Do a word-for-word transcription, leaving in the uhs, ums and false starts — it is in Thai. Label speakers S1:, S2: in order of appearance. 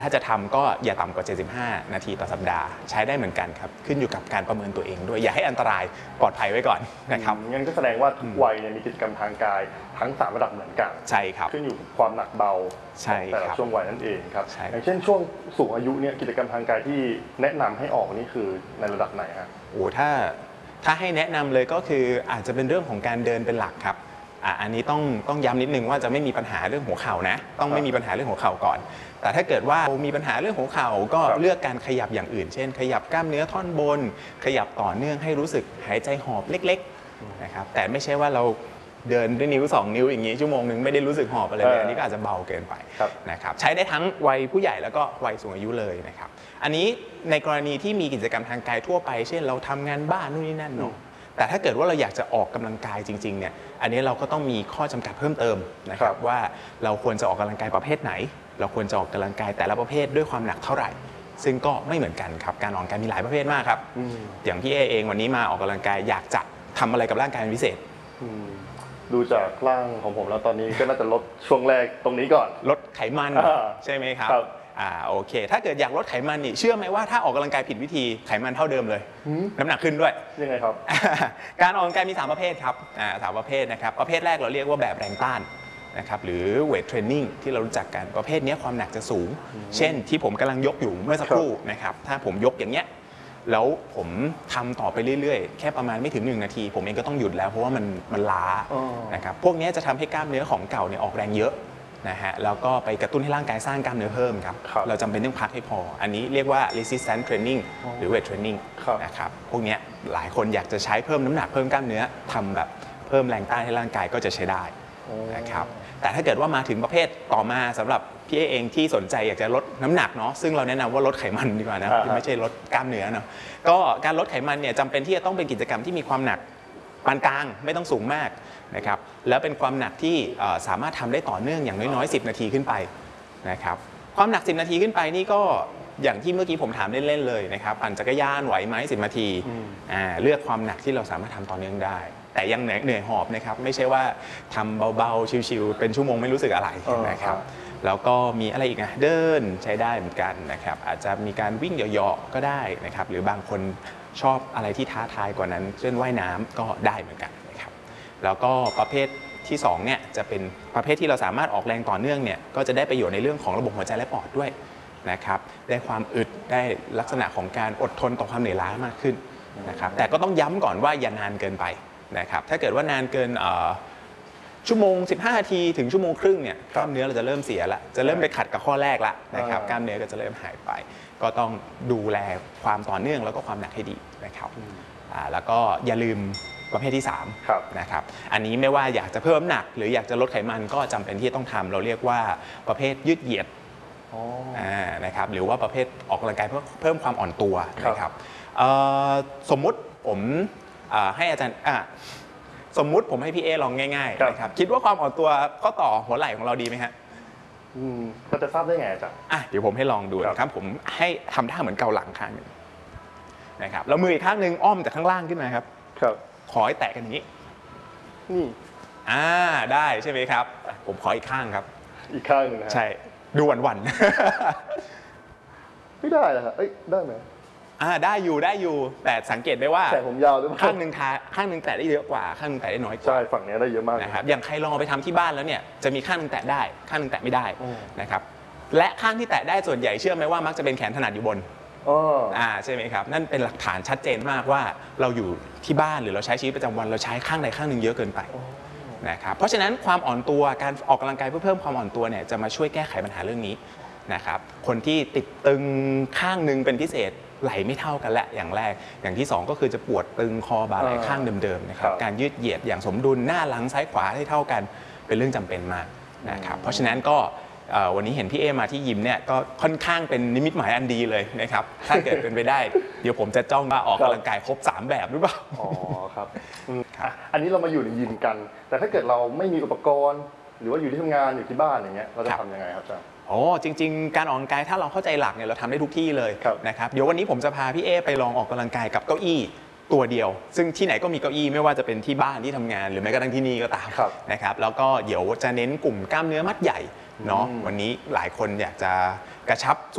S1: ถ้าจะทำก็อย่าต่ำกว่าเจ็ดสิบห้านาทีต่อสัปดาห์ใช้ได้เหมือนกันครับขึ้นอยู่กับการประเมินตัวเองด้วยอย่าให้อันตรายปลอดภัยไว้ก่อนนะครับ
S2: งั้นก็แสดงว่าทุกวัยมีกิจกรรมทางกายทั้งสามระดับเหมือนกัน
S1: ใช่ครับ
S2: ขึ้นอยู่กับความหนักเบาแต่ละช่วงวัยนั่นเองครับอย่างเช่นช่วงสูงอายุเนี่ยกิจกรรมทางกายที่แนะนำให้ออกนี่คือในระดับไหนฮะ
S1: โอ้ถ้าถ้าให้แนะนำเลยก็คืออาจจะเป็นเรื่องของการเดินเป็นหลักครับอันนี้ต้องต้องย้ำนิดนึงว่าจะไม่มีปัญหาเรื่องหัวเข่านะต้องไม่มีปัญหาเรื่องหัวเข่าก่อนแต่ถ้าเกิดว่ามีปัญหาเรื่องหัวเข่าก็เลือกการขยับอย่างอื่นเช่นขยับกล้ามเนื้อท่อนบนขยับต่อเนื่องให้รู้สึกหายใจหอบเล็กๆนะครับแต่ไม่ใช่ว่าเราเดินด้วยนิ้วสองนิ้วอย่างนี้ชั่วโมงนึงไม่ได้รู้สึกหอบอะไรเลยอันนี้ก็อาจจะเบาเกินไปนะครับใช้ได้ทั้งวัยผู้ใหญ่แล้วก็วัยสูงอายุเลยนะครับอันนี้ในกรณีที่มีกิจกรรมทางกายทั่วไปเช่นเราทำงานบ้านนู่นนี่นั่นเนาะแต่ถ้าเกิดว่าเราอยากจะออกกำลังกายจริงๆเนี่ยอันนี้เราก็ต้องมีข้อจำกัดเพิ่มเติมนะครับว่าเราควรจะออกกำลังกายประเภทไหนเราควรจะออกกำลังกายแต่ละประเภทด้วยความหนักเท่าไหร่ซึ่งก็ไม่เหมือนกันครับการออกกำลังกายมีหลายประเภทมากครับอย่างพี่เอเองวันนี้มาออกกำลังกายอยากจะทำอะไรกับร่างกายเป็นพิเศษ
S2: ดูจากร่างของผมแล้วตอนนี้ก็น่าจะลดช่วงแรกตรงนี้ก่อน
S1: ลดไขมันใช่ไหมครับอ่าโอเคถ้าเกิดอยากลดไขมันนี่เชื่อไหมว่าถ้าออกกำลังกายผิดวิธีไขมันเท่าเดิมเลยน้ำหนักขึ้นด้วย
S2: ยังไงครับ
S1: การออกกำลังกายมีสามประเภทครับอ่าสามประเภทนะครับประเภทแรกเราเรียกว่าแบบแรงต้านนะครับหรือเวทเทรนนิ่งที่เรารู้จักกันประเภทนี้ความหนักจะสูงเช่นที่ผมกำลังยกอยู่เมื่อสักครู่นะครับถ้าผมยกอย่างเงี้ยแล้วผมทำต่อไปเรื่อยๆแค่ประมาณไม่ถึงหนึ่งนาทีผมเองก็ต้องหยุดแล้วเพราะว่ามันมันล้านะครับพวกนี้จะทำให้กล้ามเนื้อของเก่าเนี่ยออกแรงเยอะนะฮะแล้วก็ไปกระตุ้นให้ร่างกายสร้างกล้ามเนื้อเพิ่มครับเราจำเป็นต้องพักให้พออันนี้เรียกว่า resistance training หรือ weight training นะครับพวกนี้หลายคนอยากจะใช้เพิ่มน้ำหนักเพิ่มกล้ามเนื้อทำแบบเพิ่มแรงต้านให้ร่างกายก็จะใช้ได้นะครับแต่ถ้าเกิดว่ามาถึงประเภทต่อมาสำหรับพี่เองที่สนใจอยากจะลดน้ำหนักเนาะซึ่งเราแนะนำว่าลดไขมันดีกว่านะไม่ใช่ลดกล้ามเนื้อเนาะก็การลดไขมันเนี่ยจำเป็นที่จะต้องเป็นกิจกรรมที่มีความหนักปานกลางไม่ต้องสูงมากนะครับแล้วเป็นความหนักที่สามารถทำได้ต่อเนื่องอย่างน้อยๆสิบนาทีขึ้นไปนะครับความหนักสิบนาทีขึ้นไปนี่ก็อย่างที่เมื่อกี้ผมถามเล่นๆเลยนะครับปั่นจักรยานไหวไหมสิบนาทีเลือกความหนักที่เราสามารถทำต่อเนื่องได้แต่ยังเหนื่อยหอบนะครับไม่ใช่ว่าทำเบาๆชิวๆเป็นชั่วโมงไม่รู้สึกอะไรนะครับแล้วก็มีอะไรอีกนะเดินใช้ได้เหมือนกันนะครับอาจจะมีการวิ่งเหยาะๆก็ได้นะครับหรือบางคนชอบอะไรที่ท้าทายกว่านั้นเช่นว่ายน้ำก็ได้เหมือนกันนะครับแล้วก็ประเภทที่สองเนี่ยจะเป็นประเภทที่เราสามารถออกแรงต่อเนื่องเนี่ยก็จะได้ประโยชน์ในเรื่องของระบบหัวใจและปอดด้วยนะครับได้ความอึดได้ลักษณะของการอดทนต่อความเหนื่อยล้ามากขึ้นนะครับแต่ก็ต้องย้ำก่อนว่าอย่านานเกินไปนะครับถ้าเกิดว่านานเกินชั่วโมงสิบห้านาทีถึงชั่วโมงครึ่งเนี่ยกล้ามเนื้อเราจะเริ่มเสียละจะเริ่มไปขัดกับข้อแรกละนะครับกล้ามเนื้อก็จะเริ่มหายไปก็ต้องดูแลความต่อเนื่องแล้วก็ความหนักให้ดีนะครับแล้วก็อย่าลืมประเภทที่สามนะครับอันนี้ไม่ว่าอยากจะเพิ่มน้ำหนักหรืออยากจะลดไขมันก็จำเป็นที่ต้องทำเราเรียกว่าประเภทยืดเหยียดนะครับหรือว่าประเภทออกกำลังกายเพื่อเพิ่มความอ่อนตัวนะครับสมมุติผมให้อาจารย์สมมุติผมให้พี่เอลองง่ายๆนะครับคิดว่าความอ่อนตัวข้อต่อหัวไหล่ของเราดีไหมฮะ
S2: เราจะทราบได้ไงอาจารย์
S1: เดี๋ยวผมให้ลองดูนะครับผมให้ทำท่าเหมือนเกาหลังข้างหนึ่งนะครับแล้วมืออีกข้างหนึ่งอ้อมจากข้างล่างขึ้นมาครับขอให้แตะกันอย่างนี้
S2: นี่
S1: อ่าได้ใช่ไหมครับผมขออีกข้างครับ
S2: อีกข้างนึงนะ
S1: ใช่ดูหวั่น
S2: ๆไม่ได้เหรอครับเอ้ยได้ไหม
S1: อ่าได้อยู่ได้อยู่แต่สังเกตได้ว่า
S2: แต่ผมยาวด้วย
S1: ข้างหนึ่งทาข้างหนึ่งแตะได้เยอะกว่าข้างหนึ่งแตะได้น้อยกว่า
S2: ใช่ฝั่งนี้ได้เยอะมาก
S1: นะครับอย่างใครลองไปทำที่บ้านแล้วเนี่ยจะมีข้างหนึ่งแตะได้ข้างหนึ่งแตะไม่ได้นะครับและข้างที่แตะได้ส่วนใหญ่เชื่อไหมว่ามักจะเป็นแขนถนัดอยู่บนอ่าใช่ไหมครับนั่นเป็นหลักฐานชัดเจนมากว่าเราอยู่ที่บ้านหรือเราใช้ชีวิตประจำวันเราใช้ข้างใดข้างหนึ่งเยอะเกินไปนะครับเพราะฉะนั้นความอ่อนตัวการออกกำลังกายเพื่อเพิ่มความอ่อนตัวเนี่ยจะมาช่วยแก้ไขปัญหาเรื่องนี้นะครับคนที่ติดตึงข้างหนึ่งเป็นพิเศษไหลไม่เท่ากันแหละอย่างแรกอย่างที่สองก็คือจะปวดตึงคอบ่าไหล่ข้างเดิมๆนะครับการยืดเหยียดอย่างสมดุลหน้าหลังซ้ายขวาให้เท่ากันเป็นเรื่องจำเป็นมากนะครับเพราะฉะนั้นก็วันนี้เห็นพี่เอมาที่ยิมเนี่ยก็ค่อนข้างเป็นนิมิตหมายอันดีเลยนะครับถ้าเกิดเป็นไปได้เดี๋ยวผมจะจ้องมาออกกำลังกายครบสามแบบหรือเปล่า
S2: อ๋อครับอันนี้เรามาอยู่ในยิมกันแต่ถ้าเกิดเราไม่มีอุปกรณ์หรือว่าอยู่ที่ทำงานอยู่ที่บ้านอย่างเงี้ยเราจะทำยังไงครับอาจารย์
S1: โอ้จริงๆการออกกำลังกายถ้าเราเข้าใจหลักเนี่ยเราทำได้ทุกที่เลยนะครับเดี๋ยววันนี้ผมจะพาพี่เอไปลองออกกำลังกายกับเก้าอี้ตัวเดียวซึ่งที่ไหนก็มีเก้าอี้ไม่ว่าจะเป็นที่บ้านที่ทำงานหรือแม้กระทั่งที่นี่ก็ตามนะครับแล้วก็เดี๋ยวจะเน้นกลุ่มกล้ามเนื้อมัดใหญ่เนาะวันนี้หลายคนอยากจะกระชับ